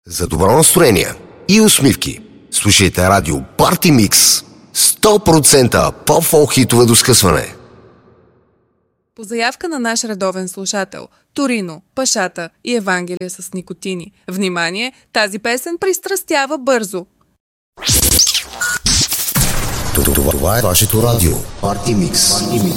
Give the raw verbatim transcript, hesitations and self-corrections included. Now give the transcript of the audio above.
За добро настроение и усмивки слушайте радио Party Mix. сто процента по-фолк хитове до скъсване. По заявка на наш редовен слушател Торино, Пашата и Евангелие с никотини. Внимание, тази песен пристрастява бързо. Това е вашето радио Party Mix.